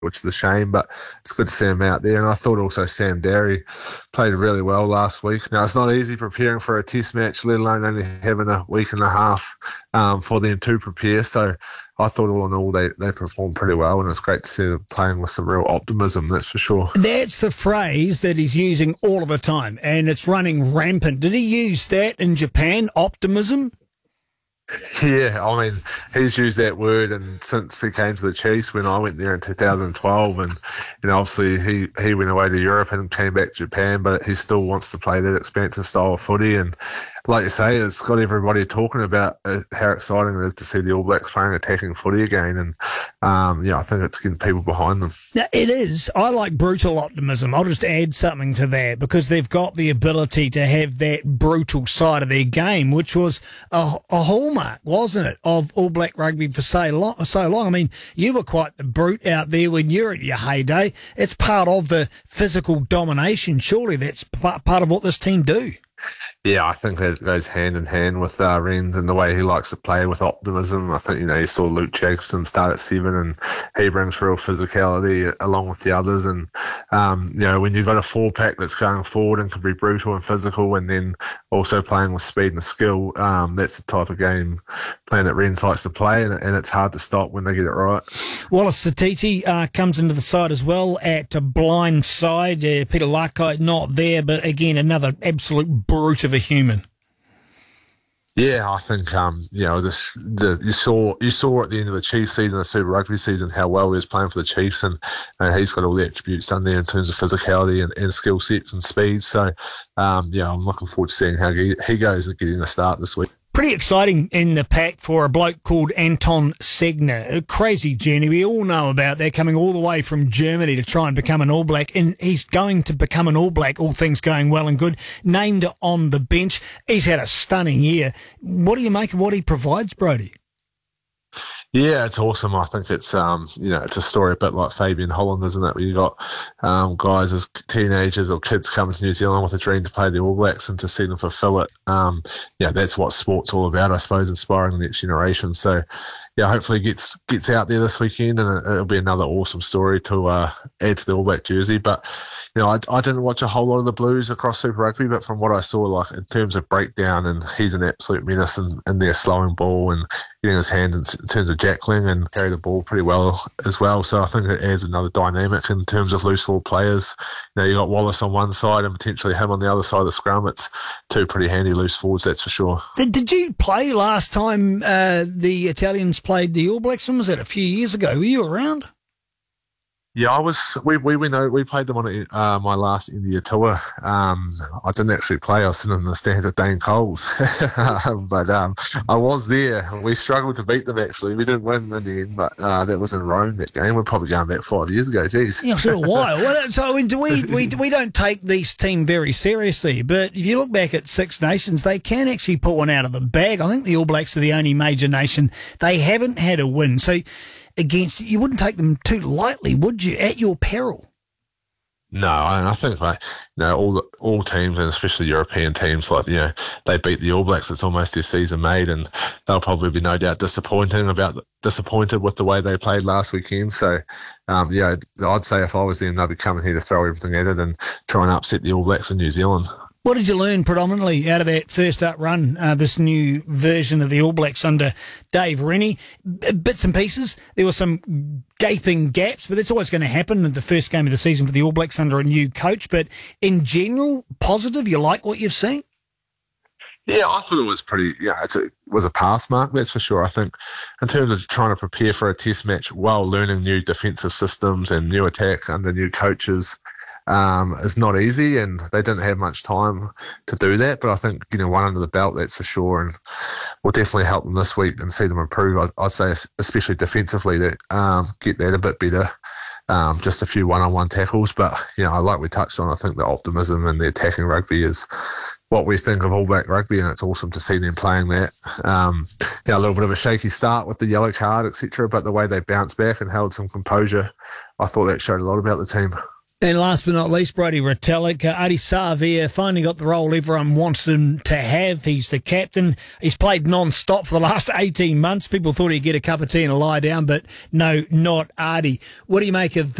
which is a shame, but it's good to see him out there. And I thought also Sam Derry played really well last week. Now, it's not easy preparing for a test match, let alone only having a week and a half for them to prepare. So I thought all in all they performed pretty well, and it's great to see them playing with some real optimism, that's for sure. That's the phrase that he's using all of the time, and it's running rampant. Did he use that in Japan, optimism? Yeah, I mean, he's used that word, and since he came to the Chiefs when I went there in 2012, and obviously he went away to Europe and came back to Japan, but he still wants to play that expansive style of footy, and like you say, it's got everybody talking about how exciting it is to see the All Blacks playing attacking footy again, and I think it's getting people behind them. Now, it is. I like brutal optimism. I'll just add something to that, because they've got the ability to have that brutal side of their game, which was a hallmark, wasn't it, of All Black rugby for so long. I mean, you were quite the brute out there when you're at your heyday. It's part of the physical domination. Surely that's part of what this team do. Yeah, I think that goes hand in hand with Renz and the way he likes to play with optimism. I think, you saw Luke Jackson start at 7, and he brings real physicality along with the others. And, when you've got a 4-pack that's going forward and can be brutal and physical, and then also playing with speed and skill, that's the type of game plan that Renz likes to play, and it's hard to stop when they get it right. Wallace Satiti comes into the side as well at a blind side. Peter Lakai not there, but again, another absolute brute of a human. Yeah, I think you saw at the end of the Chiefs season, the Super Rugby season, how well he was playing for the Chiefs, and he's got all the attributes done there in terms of physicality and skill sets and speed. So, I'm looking forward to seeing how he goes and getting a start this week. Pretty exciting in the pack for a bloke called Anton Segner. A crazy journey. We all know about that, coming all the way from Germany to try and become an All Black. And he's going to become an All Black, all things going well and good. Named on the bench. He's had a stunning year. What do you make of what he provides, Brodie? Yeah, it's awesome. I think it's it's a story a bit like Fabian Holland, isn't it? Where you got guys as teenagers or kids coming to New Zealand with a dream to play the All Blacks and to see them fulfil it. That's what sport's all about, I suppose, inspiring the next generation. So, hopefully it gets out there this weekend, and it'll be another awesome story to add to the All Black jersey. But I didn't watch a whole lot of the Blues across Super Rugby, but from what I saw, like in terms of breakdown, and he's an absolute menace in their slowing ball and getting his hand in terms of jackling and carry the ball pretty well as well. So I think it adds another dynamic in terms of loose forward players. You got Wallace on one side and potentially him on the other side of the scrum. It's two pretty handy loose forwards, that's for sure. Did you play last time the Italians played the All Blacks? When was that, a few years ago? Were you around? Yeah, I was. We played them on my last India tour. I didn't actually play. I was sitting in the stands with Dane Coles, but I was there. We struggled to beat them. Actually, we didn't win in the end, but that was in Rome. That game. We're probably going back 5 years ago. Jeez, yeah, for a while. So I mean, we don't take this team very seriously, but if you look back at Six Nations, they can actually put one out of the bag. I think the All Blacks are the only major nation they haven't had a win. So. You wouldn't take them too lightly, would you? At your peril. No, I think all teams, and especially European teams, they beat the All Blacks. It's almost their season made, and they'll probably be no doubt disappointed with the way they played last weekend. So, I'd say if I was them, they'd be coming here to throw everything at it and try and upset the All Blacks in New Zealand. What did you learn predominantly out of that first up run, this new version of the All Blacks under Dave Rennie? Bits and pieces. There were some gaping gaps, but that's always going to happen in the first game of the season for the All Blacks under a new coach. But in general, positive, you like what you've seen? Yeah, I thought it was pretty, it was a pass mark, that's for sure. I think in terms of trying to prepare for a test match while learning new defensive systems and new attack under new coaches, is not easy, and they didn't have much time to do that. But I think, one under the belt, that's for sure, and will definitely help them this week and see them improve. I'd say, especially defensively, that get that a bit better. Just a few one-on-one tackles, but like we touched on, I think the optimism and the attacking rugby is what we think of All Black rugby, and it's awesome to see them playing that. A little bit of a shaky start with the yellow card, etc., but the way they bounced back and held some composure, I thought that showed a lot about the team. And last but not least, Brody Retallick, Adi Savia finally got the role everyone wants him to have. He's the captain. He's played non-stop for the last 18 months. People thought he'd get a cup of tea and a lie down, but no, not Adi. What do you make of